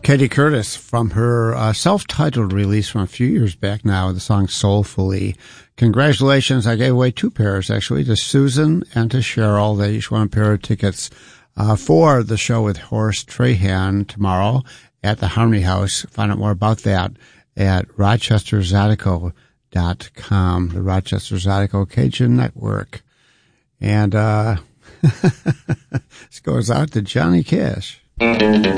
Katie Curtis from her self-titled release from a few years back now, the song Soulfully. Congratulations. I gave away 2 pairs, actually, to Susan and to Cheryl. They each won a pair of tickets for the show with Horace Trahan tomorrow at the Harmony House. Find out more about that at RochesterZydeco.com, the Rochester Zydeco Cajun Network. And this goes out to Johnny Cash.